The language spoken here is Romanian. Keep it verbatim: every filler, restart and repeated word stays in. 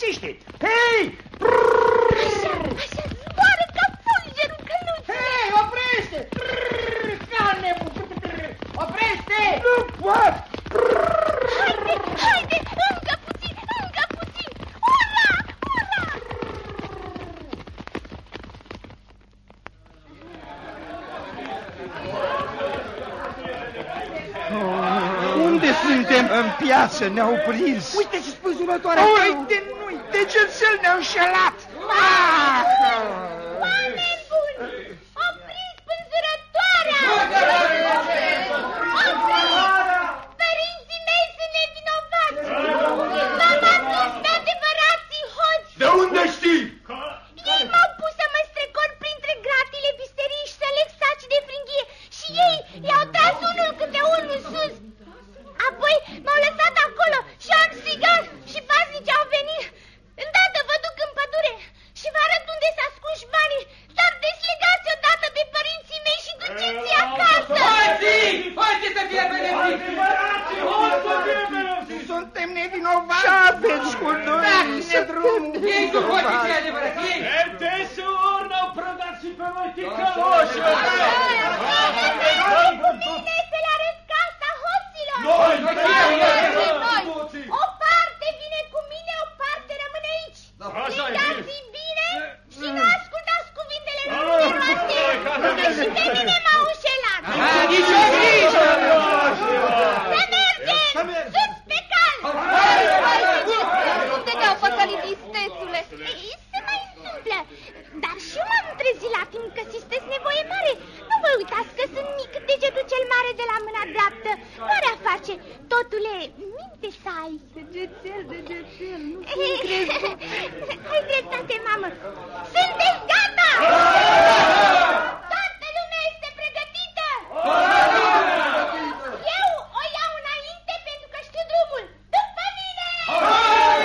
liniștește! Hei! Așa, așa, zboară ca fulgerul căluțe! Hei, oprește! Ca nebun! Oprește! Nu pot! Haide, haide, încă puțin, încă puțin! Ura, ura! Unde suntem? În piață, ne-au prins. Uite și spânzurătoarea! Uite, nu-i, degețel ne-au înșelat. Ah! Oameni buni! Opriți spânzurătoarea! Opriți! Părinții mei sunt nevinovați! V-am adus pe adevărații hoți! De unde știi? Ei m-au pus să mă strecor printre gratile biserici să leg saci de fringhie și ei i-au tras unul câte unul sus. Apoi m-au lăsat acolo și am strigat și paznici au venit. Îndată vă duc în pădure și vă arăt unde s-a ascuns banii. Dar deslegați odată pe părinții mei și duceți-i acasă. Hoții! Hoții să fie pedepsiți! Suntem nevinovați. Ce aveți cu noi? Dați-ne drumul. Ei sunt hoții cei adevărați, ei! Entesuri n-au prădat și pe noi ticăloși! Cu mine să le arăt casa hoților. Noi! Noi! O parte vine cu mine, o parte rămâne aici. Țigați-i bine și nu ascultați cuvintele numeroase, că și pe mine m-au înșelat. Nici o grijă! Să mergem! Sus pe cal! Cum te dau păcălit, istețule? Se mai întâmplă, dar și eu m-am trezit la timp că sunteți nevoie mare. Nu vă uitați că sunt mic degetul cel mare de la mâna dreaptă. Fără a face, totule, minte să ai. Degețel, degețel, nu Ai dreptate, mamă. Sunt